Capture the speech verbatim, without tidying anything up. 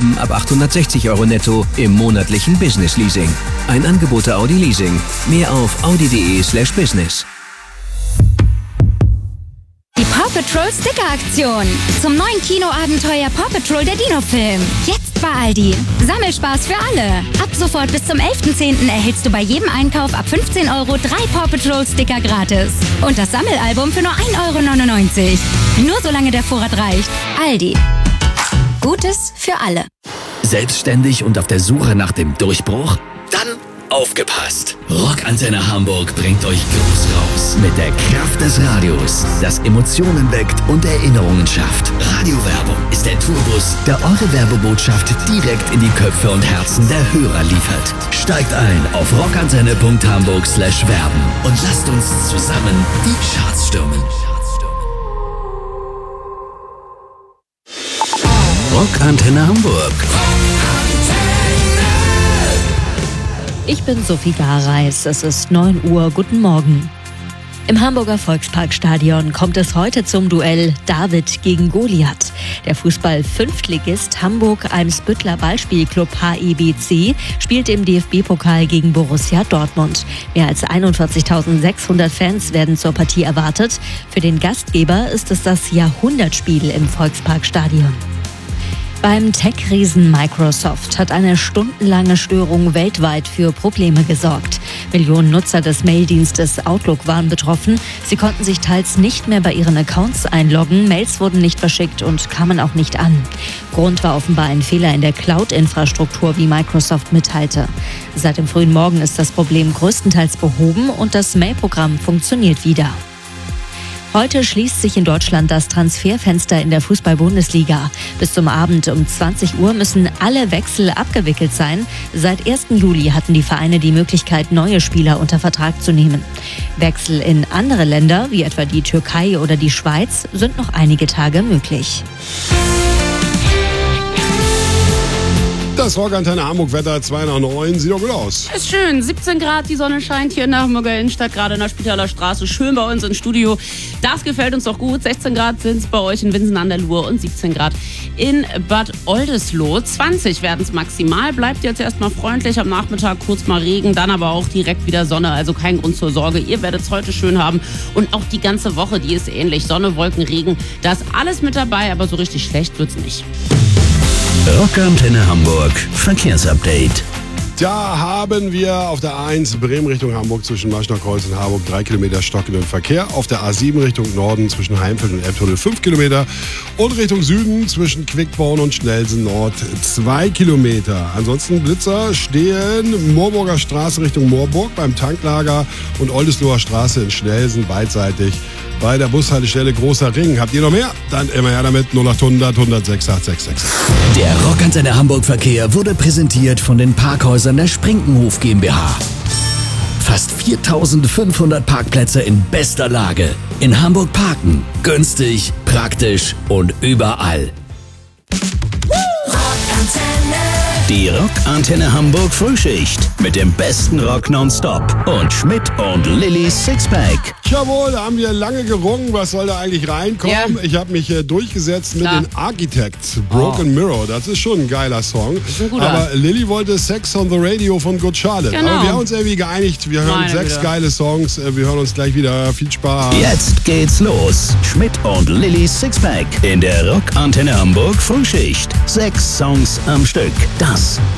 erwerben ab achthundertsechzig Euro netto im monatlichen Business Leasing. Ein Angebot der Audi Leasing. Mehr auf audi.de slash business. Die Paw Patrol Sticker-Aktion. Zum neuen Kinoabenteuer Paw Patrol der Dino-Film. Jetzt bei Aldi. Sammelspaß für alle. Ab sofort bis zum elften zehnten erhältst du bei jedem Einkauf ab fünfzehn Euro drei Paw Patrol Sticker gratis. Und das Sammelalbum für nur ein Euro neunundneunzig. Nur solange der Vorrat reicht. Aldi. Gutes für alle. Selbstständig und auf der Suche nach dem Durchbruch? Dann aufgepasst! Rockantenne Hamburg bringt euch groß raus mit der Kraft des Radios, das Emotionen weckt und Erinnerungen schafft. Radiowerbung ist der Tourbus, der eure Werbebotschaft direkt in die Köpfe und Herzen der Hörer liefert. Steigt ein auf rockantenne punkt hamburg slash werben und lasst uns zusammen die Charts stürmen. Rockantenne Hamburg. Ich bin Sophie Gareis, es ist neun Uhr, guten Morgen. Im Hamburger Volksparkstadion kommt es heute zum Duell David gegen Goliath. Der Fußball-Fünftligist Hamburg-Eimsbüttler Ballspielclub H E B C spielt im D F B-Pokal gegen Borussia Dortmund. Mehr als einundvierzigtausendsechshundert Fans werden zur Partie erwartet. Für den Gastgeber ist es das Jahrhundertspiel im Volksparkstadion. Beim Tech-Riesen Microsoft hat eine stundenlange Störung weltweit für Probleme gesorgt. Millionen Nutzer des Maildienstes Outlook waren betroffen. Sie konnten sich teils nicht mehr bei ihren Accounts einloggen, Mails wurden nicht verschickt und kamen auch nicht an. Grund war offenbar ein Fehler in der Cloud-Infrastruktur, wie Microsoft mitteilte. Seit dem frühen Morgen ist das Problem größtenteils behoben und das Mailprogramm funktioniert wieder. Heute schließt sich in Deutschland das Transferfenster in der Fußball-Bundesliga. Bis zum Abend um zwanzig Uhr müssen alle Wechsel abgewickelt sein. Seit ersten Juli hatten die Vereine die Möglichkeit, neue Spieler unter Vertrag zu nehmen. Wechsel in andere Länder, wie etwa die Türkei oder die Schweiz, sind noch einige Tage möglich. Das Rockantenne Hamburg-Wetter zwei nach neun, sieht doch gut aus. Ist schön, siebzehn Grad, die Sonne scheint hier in der Hamburger Innenstadt, gerade in der Spitaler Straße. Schön bei uns im Studio. Das gefällt uns doch gut. sechzehn Grad sind es bei euch in Winsen an der Luhr und siebzehn Grad in Bad Oldesloe. zwanzig werden es maximal. Bleibt jetzt erstmal freundlich. Am Nachmittag kurz mal Regen, dann aber auch direkt wieder Sonne. Also kein Grund zur Sorge. Ihr werdet es heute schön haben. Und auch die ganze Woche, die ist ähnlich. Sonne, Wolken, Regen. Da ist alles mit dabei, aber so richtig schlecht wird's nicht. Rockantenne Hamburg Verkehrsupdate. Da haben wir auf der A eins Bremen Richtung Hamburg zwischen Maschnerkreuz und Harburg drei Kilometer stockenden Verkehr. Auf der A sieben Richtung Norden zwischen Heimfeld und Elbtunnel fünf Kilometer. Und Richtung Süden zwischen Quickborn und Schnelsen Nord zwei Kilometer. Ansonsten Blitzer stehen Moorburger Straße Richtung Moorburg beim Tanklager und Oldesloher Straße in Schnelsen beidseitig bei der Bushaltestelle Großer Ring. Habt ihr noch mehr? Dann immer her damit null acht hundert, hundertsechs, acht sechs sechs. Der Rockantenne Hamburg Verkehr wurde präsentiert von den Parkhäusern der Sprinkenhof GmbH. Fast viertausendfünfhundert Parkplätze in bester Lage. In Hamburg parken. Günstig, praktisch und überall. Die Rockantenne Hamburg Frühschicht mit dem besten Rock nonstop und Schmidt und Lillys Sixpack. Jawohl, da haben wir lange gerungen, was soll da eigentlich reinkommen. Ja. Ich habe mich äh, durchgesetzt Klar. mit den Architects, Broken Oh. Mirror. Das ist schon ein geiler Song. ist ein guter. Aber Lilly wollte Sex on the Radio von Good Charlotte. Genau. Aber wir haben uns irgendwie geeinigt. Wir hören Meine sechs Güte. geile Songs. Äh, Wir hören uns gleich wieder. Viel Spaß. Jetzt geht's los. Schmidt und Lillys Sixpack in der Rockantenne Hamburg Frühschicht. Sechs Songs am Stück. Das